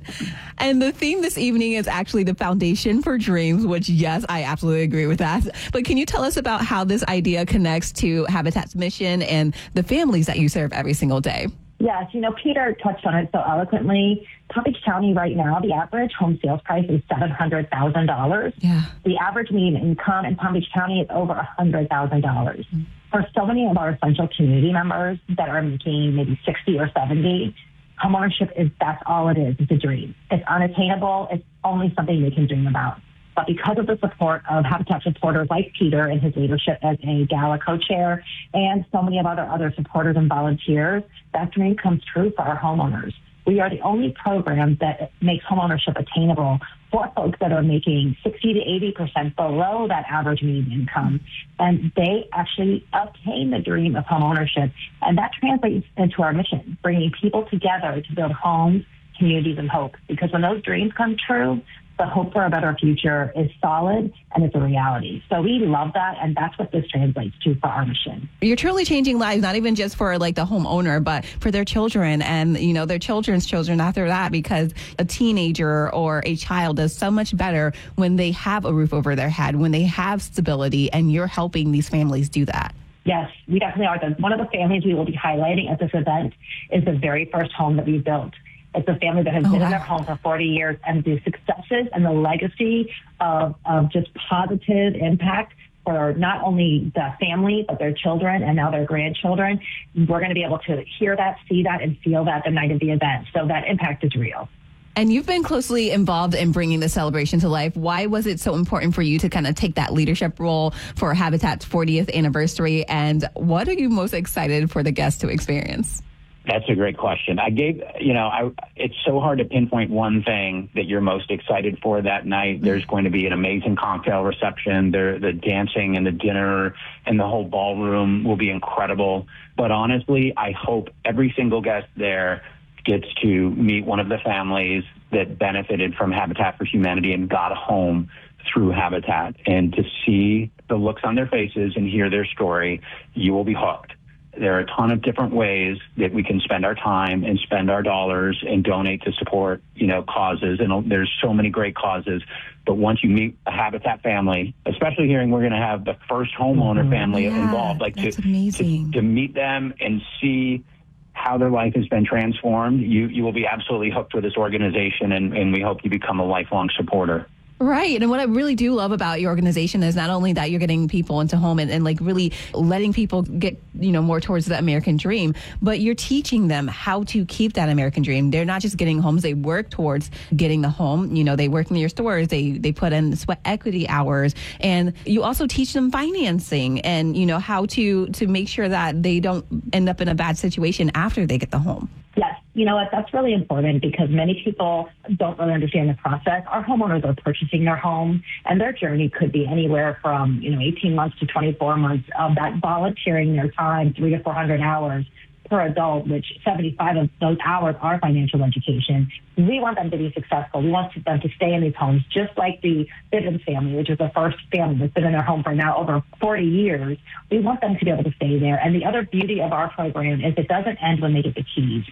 Speaker 12: And the theme this evening is actually the Foundation for Dreams, which, yes, I absolutely agree with that. But can you tell us about how this idea connects to Habitat's mission and the families that you serve every single day?
Speaker 15: Yes, Peter touched on it so eloquently. Palm Beach County right now, the average home sales price is $700,000.
Speaker 12: Yeah.
Speaker 15: The average median income in Palm Beach County is over $100,000. For so many of our essential community members that are making maybe 60 or 70, homeownership that's all it is. It's a dream. It's unattainable. It's only something they can dream about. But because of the support of Habitat supporters like Peter and his leadership as a gala co-chair and so many of other supporters and volunteers, that dream comes true for our homeowners. We are the only program that makes homeownership attainable for folks that are making 60 to 80% below that average median income. And they actually obtain the dream of homeownership. And that translates into our mission, bringing people together to build homes, communities, and hope. Because when those dreams come true, the hope for a better future is solid and it's a reality. So we love that, and that's what this translates to for our mission.
Speaker 12: You're truly changing lives, not even just for the homeowner, but for their children and, their children's children after that, because a teenager or a child does so much better when they have a roof over their head, when they have stability, and you're helping these families do that.
Speaker 15: Yes, we definitely are. One of the families we will be highlighting at this event is the very first home that we built. It's a family that has been in their home for 40 years, and the successes and the legacy of just positive impact for not only the family, but their children and now their grandchildren. We're going to be able to hear that, see that, and feel that the night of the event. So that impact is real.
Speaker 12: And you've been closely involved in bringing the celebration to life. Why was it so important for you to kind of take that leadership role for Habitat's 40th anniversary? And what are you most excited for the guests to experience?
Speaker 16: That's a great question. It's so hard to pinpoint one thing that you're most excited for that night. There's going to be an amazing cocktail reception. The dancing and the dinner and the whole ballroom will be incredible. But honestly, I hope every single guest there gets to meet one of the families that benefited from Habitat for Humanity and got a home through Habitat. And to see the looks on their faces and hear their story, you will be hooked. There are a ton of different ways that we can spend our time and spend our dollars and donate to support, causes. And there's so many great causes. But once you meet a Habitat family, especially hearing we're going to have the first homeowner family involved, to meet them and see how their life has been transformed, you will be absolutely hooked with this organization, and we hope you become a lifelong supporter.
Speaker 12: Right. And what I really do love about your organization is not only that you're getting people into home and really letting people get, more towards the American dream, but you're teaching them how to keep that American dream. They're not just getting homes. They work towards getting the home. They work in your stores. They put in sweat equity hours, and you also teach them financing and, how to make sure that they don't end up in a bad situation after they get the home.
Speaker 15: Yes. You know what? That's really important because many people don't really understand the process. Our homeowners are purchasing their home, and their journey could be anywhere from, 18 months to 24 months of that volunteering their time, 300 to 400 hours per adult, which 75 of those hours are financial education. We want them to be successful. We want them to stay in these homes, just like the Bivens family, which is the first family that's been in their home for now over 40 years. We want them to be able to stay there. And the other beauty of our program is it doesn't end when they get the keys.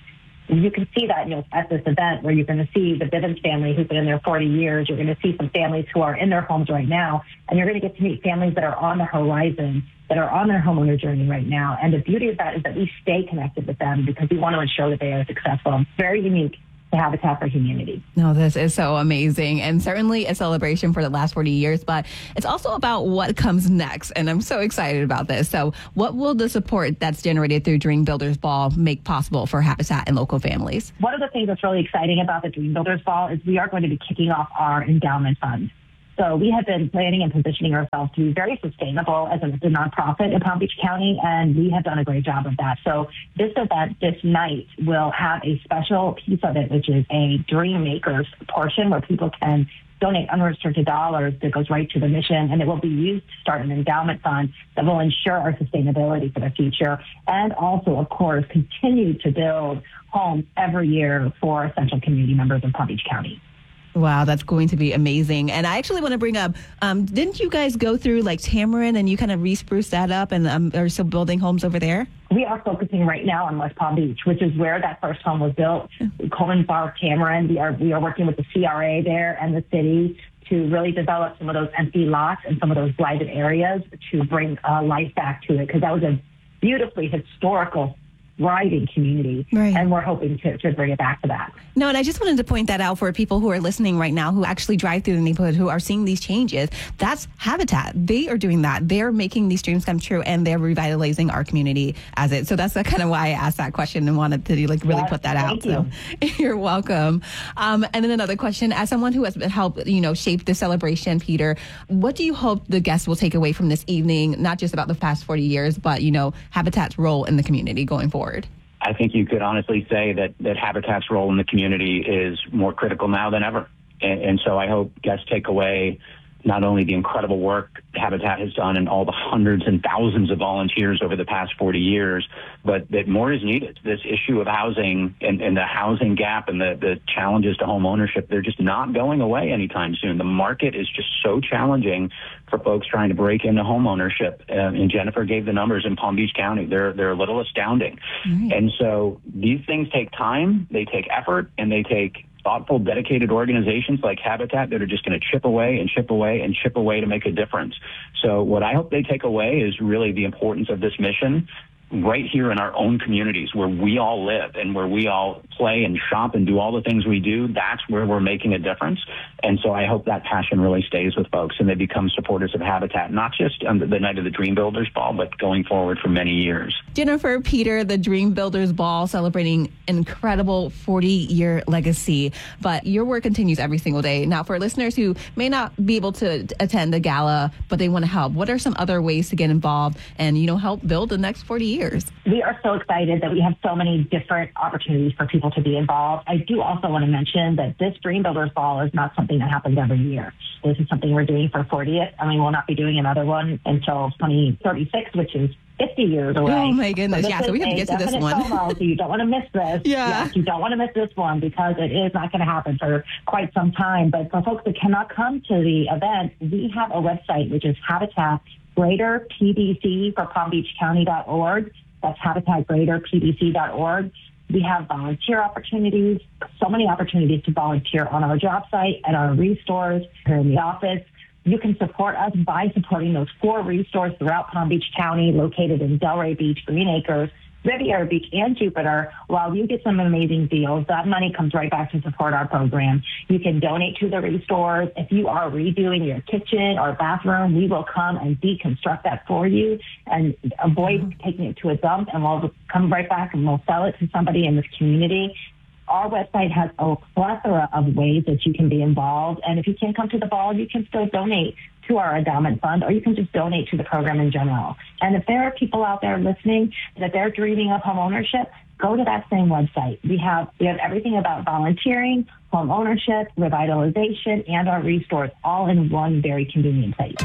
Speaker 15: You can see that at this event where you're going to see the Bivens family who's been in there 40 years. You're going to see some families who are in their homes right now, and you're going to get to meet families that are on the horizon, that are on their homeowner journey right now. And the beauty of that is that we stay connected with them because we want to ensure that they are successful. It's very unique to Habitat for Humanity.
Speaker 12: No, this is so amazing, and certainly a celebration for the last 40 years, but it's also about what comes next, and I'm so excited about this. So what will the support that's generated through Dream Builders Ball make possible for Habitat and local families?
Speaker 15: One of the things that's really exciting about the Dream Builders Ball is we are going to be kicking off our endowment fund. So we have been planning and positioning ourselves to be very sustainable as a nonprofit in Palm Beach County, and we have done a great job of that. So this event this night will have a special piece of it, which is a Dream Makers portion where people can donate unrestricted dollars that goes right to the mission, and it will be used to start an endowment fund that will ensure our sustainability for the future and also, of course, continue to build homes every year for essential community members in Palm Beach County.
Speaker 12: Wow, that's going to be amazing. And I actually want to bring up, didn't you guys go through like Tamarind and you kind of re-spruce that up and are still building homes over there?
Speaker 15: We are focusing right now on West Palm Beach, which is where that first home was built. Coleman Park, Tamarind. We are working with the CRA there and the city to really develop some of those empty lots and some of those blighted areas to bring life back to it, because that was a beautifully historical thriving community, right. And we're hoping to bring it back to that.
Speaker 12: No, and I just wanted to point that out for people who are listening right now who actually drive through the neighborhood, who are seeing these changes. That's Habitat. They are doing that. They're making these dreams come true, and they're revitalizing our community as it. So that's kind of why I asked that question and wanted to really put that out.
Speaker 15: You.
Speaker 12: So you're welcome. And then another question, as someone who has helped, shape the celebration, Peter, what do you hope the guests will take away from this evening, not just about the past 40 years, but, Habitat's role in the community going forward?
Speaker 16: I think you could honestly say that Habitat's role in the community is more critical now than ever. And so I hope guests take away not only the incredible work Habitat has done and all the hundreds and thousands of volunteers over the past 40 years, but that more is needed. This issue of housing and the housing gap and the challenges to home ownership, they're just not going away anytime soon. The market is just so challenging for folks trying to break into home ownership. And Jennifer gave the numbers in Palm Beach County. They're a little astounding. Mm-hmm. And so these things take time, they take effort, and they take thoughtful, dedicated organizations like Habitat that are just going to chip away and chip away and chip away to make a difference. So what I hope they take away is really the importance of this mission right here in our own communities where we all live and where we all play and shop and do all the things we do. That's where we're making a difference. And so I hope that passion really stays with folks and they become supporters of Habitat, not just on the night of the Dream Builders Ball, but going forward for many years.
Speaker 12: Jennifer, Peter, the Dream Builders Ball celebrating an incredible 40-year legacy, but your work continues every single day. Now, for listeners who may not be able to attend the gala, but they want to help, what are some other ways to get involved and, help build the next 40 years?
Speaker 15: We are so excited that we have so many different opportunities for people to be involved. I do also want to mention that this Dream Builders Ball is not something that happens every year. This is something we're doing for 40th. We'll not be doing another one until 2036, which is 50 years away.
Speaker 12: Oh, my goodness. So we have to get to this one.
Speaker 15: So you don't want to miss this.
Speaker 12: Yeah.
Speaker 15: Yes, you don't want to miss this one because it is not going to happen for quite some time. But for folks that cannot come to the event, we have a website, which is Habitat Greater PBC for PalmBeachCounty.org. That's HabitatGreaterPBC.org. We have volunteer opportunities, so many opportunities to volunteer on our job site, at our restores, here in the office. You can support us by supporting those 4 restores throughout Palm Beach County, located in Delray Beach, Green Acres, Riviera Beach, and Jupiter. While you get some amazing deals, that money comes right back to support our program. You can donate to the restores. If you are redoing your kitchen or bathroom, we will come and deconstruct that for you and avoid taking it to a dump, and we'll come right back and we'll sell it to somebody in this community. Our website has a plethora of ways that you can be involved. And if you can't come to the ball, you can still donate to our endowment fund, or you can just donate to the program in general. And if there are people out there listening that they're dreaming of home ownership, go to that same website. We have everything about volunteering, home ownership, revitalization, and our restores all in one very convenient place.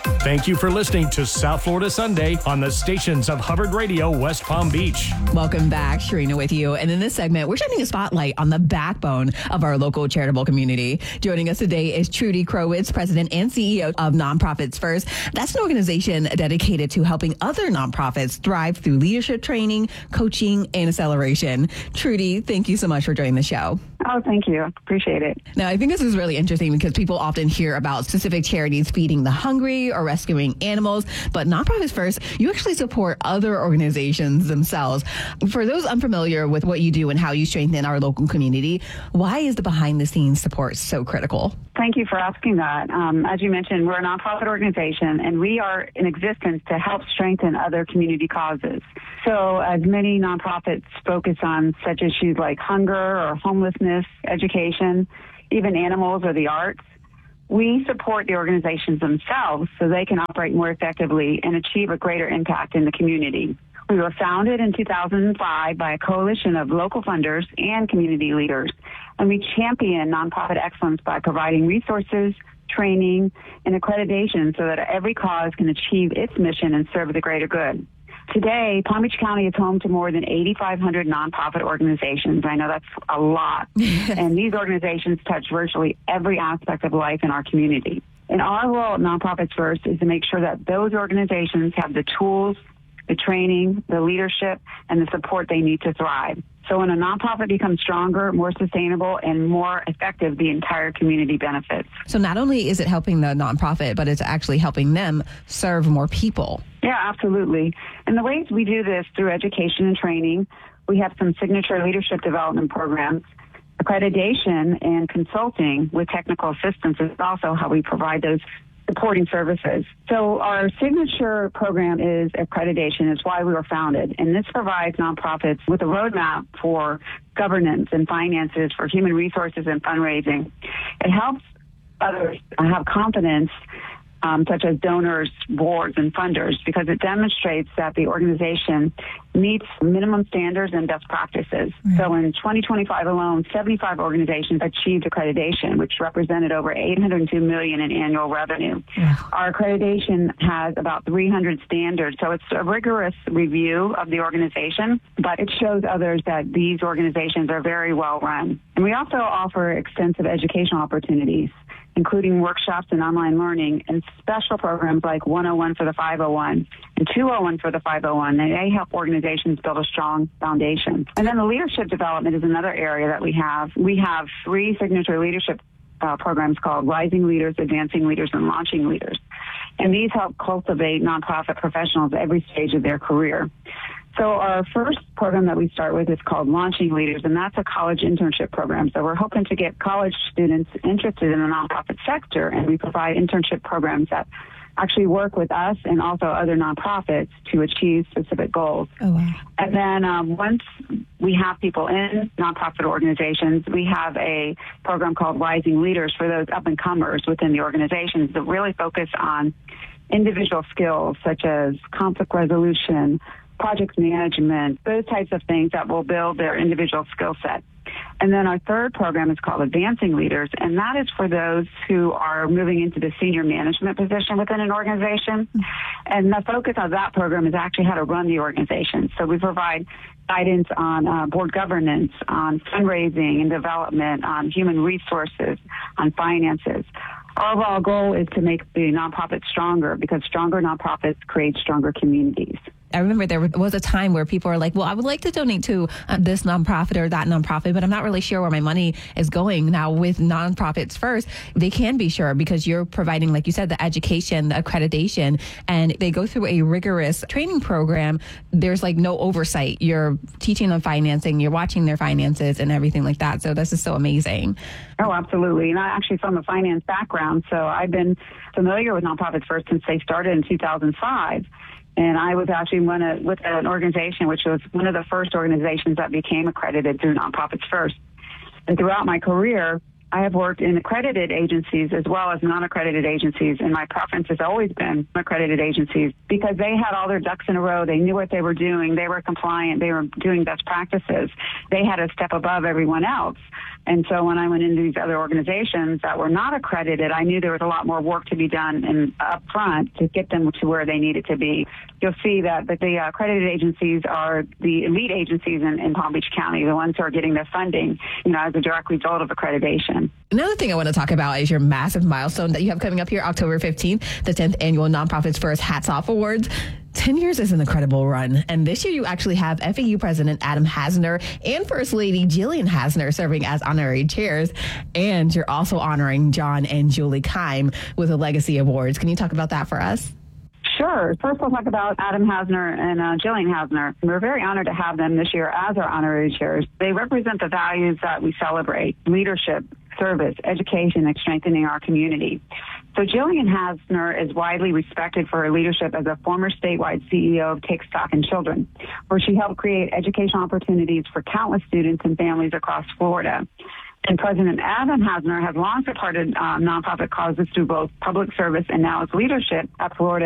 Speaker 9: Thank you for listening to South Florida Sunday on the stations of Hubbard Radio, West Palm Beach.
Speaker 12: Welcome back, Sharina with you. And in this segment, we're shining a spotlight on the backbone of our local charitable community. Joining us today is Trudy Krowitz, President and CEO of Nonprofits First. That's an organization dedicated to helping other nonprofits thrive through leadership training, coaching, and acceleration. Trudy, thank you so much for joining the show.
Speaker 17: Oh, thank you. Appreciate it.
Speaker 12: Now, I think this is really interesting because people often hear about specific charities feeding the hungry or rescuing animals, but Nonprofits First, you actually support other organizations themselves. For those unfamiliar with what you do and how you strengthen our local community, why is the behind-the-scenes support so critical?
Speaker 17: Thank you for asking that. As you mentioned, we're a nonprofit organization, and we are in existence to help strengthen other community causes. So as many nonprofits focus on such issues like hunger or homelessness, education, even animals or the arts, we support the organizations themselves so they can operate more effectively and achieve a greater impact in the community. We were founded in 2005 by a coalition of local funders and community leaders, and we champion nonprofit excellence by providing resources, training, and accreditation so that every cause can achieve its mission and serve the greater good. Today, Palm Beach County is home to more than 8,500 nonprofit organizations. I know that's a lot. And these organizations touch virtually every aspect of life in our community. And our role at Nonprofits First is to make sure that those organizations have the tools, the training, the leadership, and the support they need to thrive. So when a nonprofit becomes stronger, more sustainable, and more effective, the entire community benefits.
Speaker 12: So not only is it helping the nonprofit, but it's actually helping them serve more people.
Speaker 17: Yeah, absolutely. And the ways we do this through education and training, we have some signature leadership development programs. Accreditation and consulting with technical assistance is also how we provide those supporting services. So our signature program is accreditation. It's why we were founded. And this provides nonprofits with a roadmap for governance and finances for human resources and fundraising. It helps others have confidence, such as donors, boards, and funders, because it demonstrates that the organization meets minimum standards and best practices. Right. So in 2025 alone, 75 organizations achieved accreditation, which represented over $802 million in annual revenue. Yeah. Our accreditation has about 300 standards, so it's a rigorous review of the organization, but it shows others that these organizations are very well run. And we also offer extensive educational opportunities, including workshops and online learning, and special programs like 101 for the 501 and 201 for the 501. They help organizations build a strong foundation. And then the leadership development is another area that we have. We have 3 signature leadership programs called Rising Leaders, Advancing Leaders, and Launching Leaders. And these help cultivate nonprofit professionals at every stage of their career. So our first program that we start with is called Launching Leaders, and that's a college internship program. So we're hoping to get college students interested in the nonprofit sector, and we provide internship programs that actually work with us and also other nonprofits to achieve specific goals. Oh, wow. And then once we have people in nonprofit organizations, we have a program called Rising Leaders for those up-and-comers within the organizations that really focus on individual skills such as conflict resolution, project management, those types of things that will build their individual skill set. And then our third program is called Advancing Leaders, and that is for those who are moving into the senior management position within an organization. And the focus of that program is actually how to run the organization. So we provide guidance on board governance, on fundraising and development, on human resources, on finances. Our overall goal is to make the nonprofit stronger, because stronger nonprofits create stronger communities.
Speaker 12: I remember there was a time where people were like, well, I would like to donate to this nonprofit or that nonprofit, but I'm not really sure where my money is going. Now, with Nonprofits First, they can be sure, because you're providing, like you said, the education, the accreditation, and they go through a rigorous training program. There's like no oversight. You're teaching them financing, you're watching their finances and everything like that. So this is so amazing.
Speaker 17: Oh, absolutely. And I'm actually from a finance background, so I've been familiar with Nonprofits First since they started in 2005. And I was actually with an organization which was one of the first organizations that became accredited through Nonprofits First. And throughout my career, I have worked in accredited agencies as well as non-accredited agencies, and my preference has always been accredited agencies because they had all their ducks in a row. They knew what they were doing. They were compliant. They were doing best practices. They had a step above everyone else. And so when I went into these other organizations that were not accredited, I knew there was a lot more work to be done and up front to get them to where they needed to be. You'll see that the accredited agencies are the elite agencies in Palm Beach County, the ones who are getting their funding, as a direct result of accreditation.
Speaker 12: Another thing I want to talk about is your massive milestone that you have coming up here, October 15th, the 10th annual Nonprofits First Hats Off Awards. 10 years is an incredible run. And this year you actually have FAU President Adam Hasner and First Lady Jillian Hasner serving as honorary chairs. And you're also honoring John and Julie Keim with the Legacy Awards. Can you talk about that for us?
Speaker 17: Sure. First, we'll talk about Adam Hasner and Jillian Hasner. We're very honored to have them this year as our honorary chairs. They represent the values that we celebrate: leadership, service, education, and strengthening our community. So Jillian Hasner is widely respected for her leadership as a former statewide CEO of Take Stock in Children, where she helped create educational opportunities for countless students and families across Florida. And President Adam Hasner has long supported nonprofit causes through both public service and now his leadership at Florida